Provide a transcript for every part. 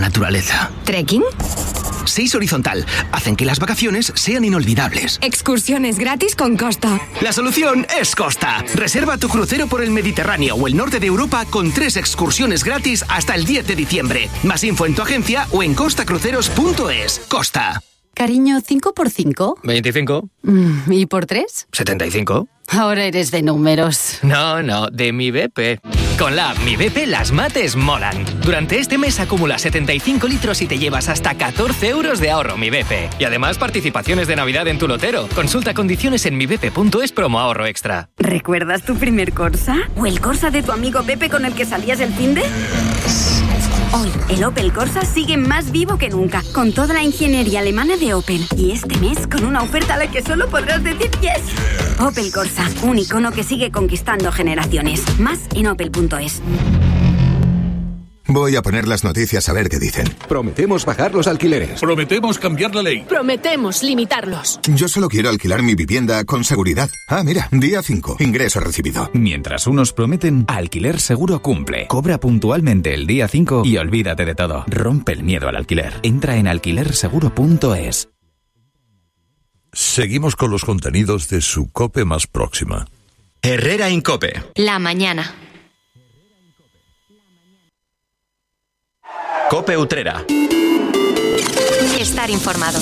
naturaleza. ¿Trekking? 6 horizontal. Hacen que las vacaciones sean inolvidables. Excursiones gratis con Costa. La solución es Costa. Reserva tu crucero por el Mediterráneo o el norte de Europa con 3 excursiones gratis hasta el 10 de diciembre. Más info en tu agencia o en costacruceros.es. Costa. Cariño, ¿5 por 5? 25. ¿Y por 3? 75. Ahora eres de números. No, de Mi BP. Con la app Mi BP las mates molan. Durante este mes acumula 75 litros y te llevas hasta 14 euros de ahorro Mi BP. Y además participaciones de Navidad en tu lotero. Consulta condiciones en mibp.es promo ahorro extra. ¿Recuerdas tu primer Corsa? ¿O el Corsa de tu amigo Pepe con el que salías el finde? Hoy, el Opel Corsa sigue más vivo que nunca, con toda la ingeniería alemana de Opel. Y este mes, con una oferta a la que solo podrás decir yes. Opel Corsa, un icono que sigue conquistando generaciones. Más en opel.es. Voy a poner las noticias a ver qué dicen. Prometemos bajar los alquileres. Prometemos cambiar la ley. Prometemos limitarlos. Yo solo quiero alquilar mi vivienda con seguridad. Ah, mira, día 5, ingreso recibido. Mientras unos prometen, Alquiler Seguro cumple. Cobra puntualmente el día 5 y olvídate de todo. Rompe el miedo al alquiler. Entra en alquilerseguro.es. Seguimos con los contenidos de su COPE más próxima. Herrera Incope. La mañana. COPE Utrera. Estar informado.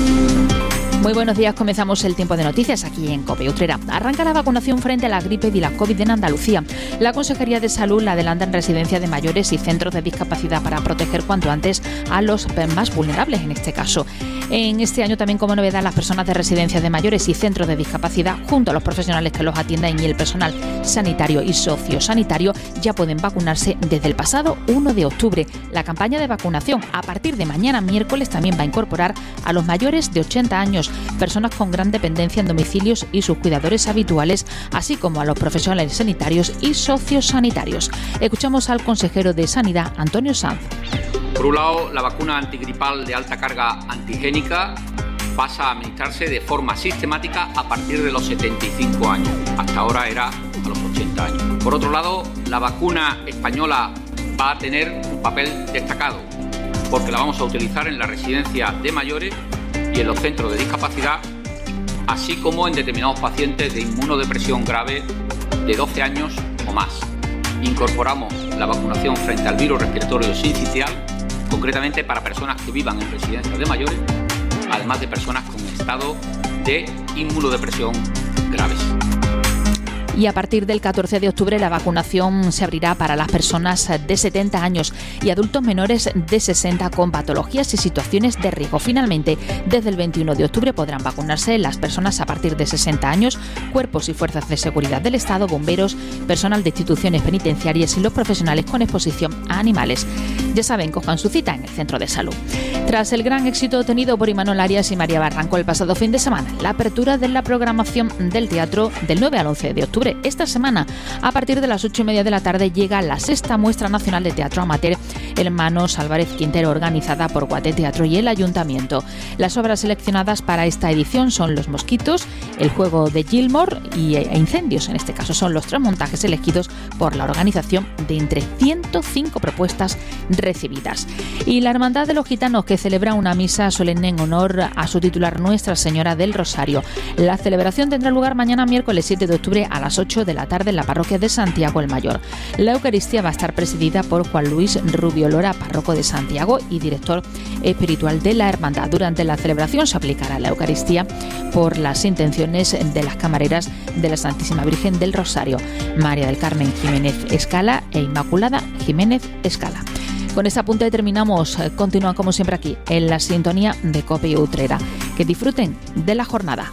Muy buenos días, comenzamos el tiempo de noticias aquí en COPE Utrera. Arranca la vacunación frente a la gripe y la COVID en Andalucía. La Consejería de Salud la adelanta en residencias de mayores y centros de discapacidad para proteger cuanto antes a los más vulnerables en este caso. En este año también como novedad las personas de residencias de mayores y centros de discapacidad junto a los profesionales que los atienden y el personal sanitario y sociosanitario ya pueden vacunarse desde el pasado 1 de octubre. La campaña de vacunación a partir de mañana miércoles también va a incorporar a los mayores de 80 años, personas con gran dependencia en domicilios y sus cuidadores habituales, así como a los profesionales sanitarios y sociosanitarios. Escuchamos al consejero de Sanidad, Antonio Sanz. Por un lado, la vacuna antigripal de alta carga antigénica pasa a administrarse de forma sistemática a partir de los 75 años. Hasta ahora era a los 80 años. Por otro lado, la vacuna española va a tener un papel destacado porque la vamos a utilizar en la residencia de mayores y en los centros de discapacidad, así como en determinados pacientes de inmunodepresión grave de 12 años o más. Incorporamos la vacunación frente al virus respiratorio sincitial, concretamente para personas que vivan en residencias de mayores, además de personas con estado de inmunodepresión graves. Y a partir del 14 de octubre la vacunación se abrirá para las personas de 70 años y adultos menores de 60 con patologías y situaciones de riesgo. Finalmente, desde el 21 de octubre podrán vacunarse las personas a partir de 60 años, cuerpos y fuerzas de seguridad del Estado, bomberos, personal de instituciones penitenciarias y los profesionales con exposición a animales. Ya saben, cojan su cita en el centro de salud. Tras el gran éxito tenido por Imanol Arias y María Barranco el pasado fin de semana, la apertura de la programación del teatro del 9 al 11 de octubre. Esta semana, a partir de las 8:30 de la tarde, llega la 6ª Muestra Nacional de Teatro Amateur Hermanos Álvarez Quintero, organizada por Guate Teatro y el Ayuntamiento. Las obras seleccionadas para esta edición son Los Mosquitos, El Juego de Gilmore e Incendios. En este caso son los 3 montajes elegidos por la organización de entre 105 propuestas recibidas. Y la Hermandad de los Gitanos, que celebra una misa solemne en honor a su titular, Nuestra Señora del Rosario. La celebración tendrá lugar mañana miércoles 7 de octubre a las 8 de la tarde en la parroquia de Santiago el Mayor. La Eucaristía va a estar presidida por Juan Luis Rubio Lora, párroco de Santiago y director espiritual de la Hermandad. Durante la celebración se aplicará la Eucaristía por las intenciones de las camareras de la Santísima Virgen del Rosario, María del Carmen Jiménez Escala e Inmaculada Jiménez Escala. Con este apunte terminamos. Continúan como siempre aquí en la sintonía de COPE Utrera. Que disfruten de la jornada.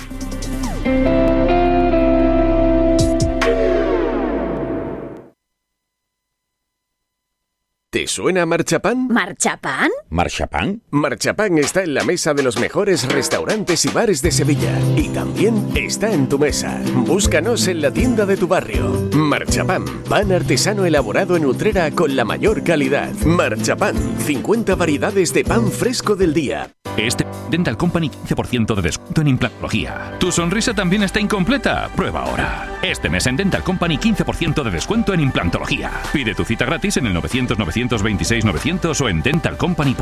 ¿Te suena Marchapán? ¿Marchapán? ¿Marchapán? Marchapán está en la mesa de los mejores restaurantes y bares de Sevilla. Y también está en tu mesa. Búscanos en la tienda de tu barrio. Marchapán, pan artesano elaborado en Utrera con la mayor calidad. Marchapán, 50 variedades de pan fresco del día. Este Dental Company 15% de descuento en implantología. ¿Tu sonrisa también está incompleta? Prueba ahora. Este mes en Dental Company 15% de descuento en implantología. Pide tu cita gratis en el 900 926 900 o en dentalcompany.com.